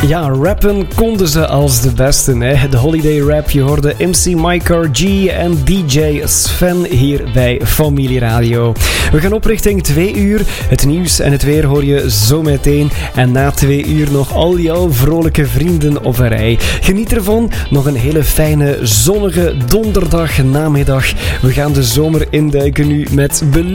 Ja, rappen konden ze als de besten. Hè? De Holiday Rap, je hoorde MC Mike RG en DJ Sven hier bij Familie Radio. We gaan op richting 2 uur. Het nieuws en het weer hoor je zo meteen. En na 2 uur nog al jouw vrolijke vrienden op een rij. Geniet ervan. Nog een hele fijne, zonnige donderdag namiddag. We gaan de zomer induiken nu met